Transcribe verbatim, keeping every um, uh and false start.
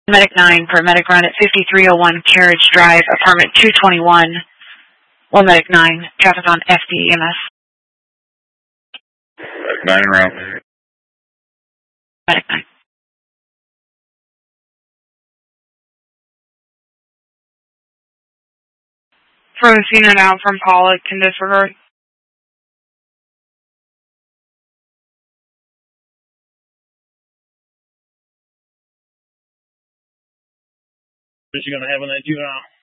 Medic nine for Medic Run at fifty-three oh one Carriage Drive, apartment two twenty-one. Well, Medic nine, traffic on F D E M S. Medic nine route. Medic nine. From the scene now from Pollock, can disregard. What you gonna have on that juvenile?